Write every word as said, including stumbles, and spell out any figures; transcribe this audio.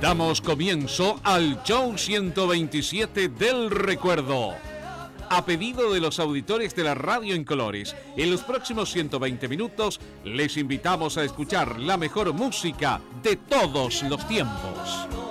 Damos comienzo al Show ciento veintisiete del Recuerdo. A pedido de los auditores de la radio en colores, en los próximos ciento veinte minutos les invitamos a escuchar la mejor música de todos los tiempos.